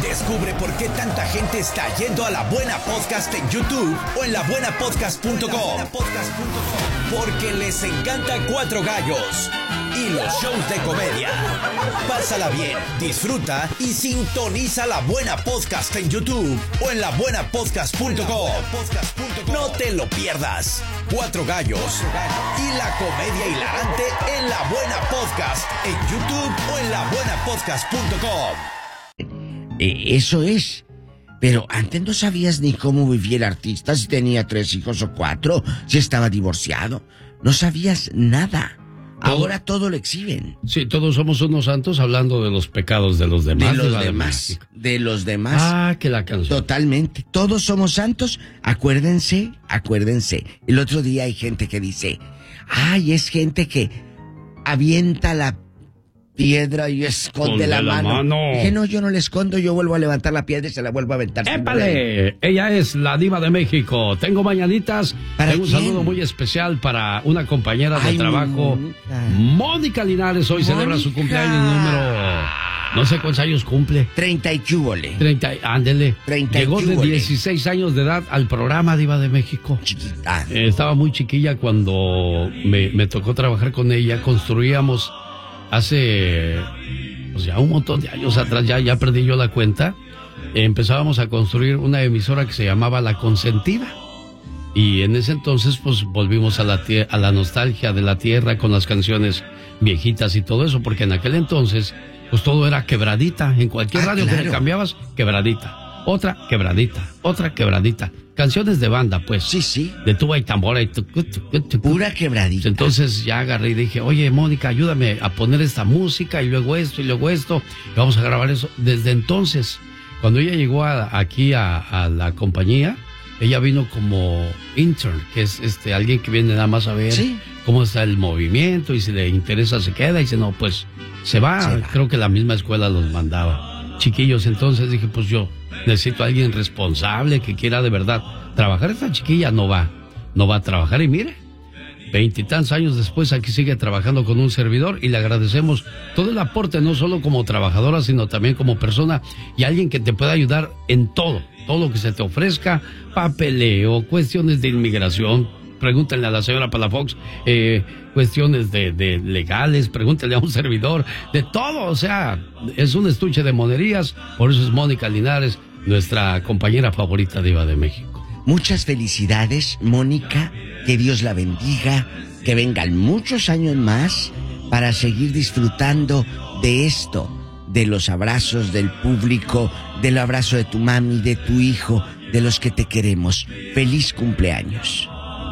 Descubre por qué tanta gente está yendo a La Buena Podcast en YouTube o en labuenapodcast.com. Porque les encanta Cuatro Gallos y los shows de comedia. Pásala bien, disfruta y sintoniza La Buena Podcast en YouTube o en labuenapodcast.com. No te lo pierdas. Cuatro Gallos y la comedia hilarante en La Buena Podcast en YouTube o en labuenapodcast.com. Eso es. Pero antes no sabías ni cómo vivía el artista, si tenía 3 hijos o 4, si estaba divorciado. No sabías nada. Ahora todo lo exhiben. Sí, todos somos unos santos hablando de los pecados de los demás. De los demás. Ah, que la canción. Totalmente. Todos somos santos. Acuérdense. El otro día hay gente que dice, ay, es gente que avienta la piedra y esconde la mano. Dije, no, yo no la escondo, yo vuelvo a levantar la piedra y se la vuelvo a aventar. ¡Épale! Ella es la diva de México. Tengo mañanitas. Tengo un saludo muy especial para una compañera de trabajo, Mónica Linares. Hoy celebra su cumpleaños número... No sé cuántos años cumple. 30 y cúbole. 30, ándele. 30 Llegó de 16 años de edad al programa Diva de México. Chiquita. Estaba muy chiquilla cuando me tocó trabajar con ella. Construíamos hace pues ya un montón de años atrás, ya perdí yo la cuenta. Empezábamos a construir una emisora que se llamaba La Consentida. Y en ese entonces pues volvimos a la nostalgia de la tierra con las canciones viejitas y todo eso, porque en aquel entonces pues todo era quebradita. En cualquier radio que le cambiabas, quebradita. Otra quebradita. Canciones de banda, pues. Sí. De tuba y tambora y pura quebradita. Entonces ya agarré y dije, oye, Mónica, ayúdame a poner esta música y luego esto y vamos a grabar eso. Desde entonces, cuando ella llegó aquí a la compañía, ella vino como intern, que es alguien que viene nada más a ver cómo está el movimiento y si le interesa se queda y si no, pues se va. Creo que la misma escuela los mandaba. Chiquillos, entonces dije, pues yo necesito a alguien responsable que quiera de verdad trabajar. Esta chiquilla no va a trabajar y mire, 20 y tantos años después aquí sigue trabajando con un servidor y le agradecemos todo el aporte, no solo como trabajadora, sino también como persona y alguien que te pueda ayudar en todo lo que se te ofrezca, papeleo, cuestiones de inmigración. Pregúntenle a la señora Palafox, cuestiones de legales, pregúntenle a un servidor, de todo, o sea, es un estuche de monerías. Por eso es Mónica Linares, nuestra compañera favorita diva de México. Muchas felicidades, Mónica, que Dios la bendiga, que vengan muchos años más para seguir disfrutando de esto, de los abrazos del público, del abrazo de tu mami, de tu hijo, de los que te queremos. ¡Feliz cumpleaños!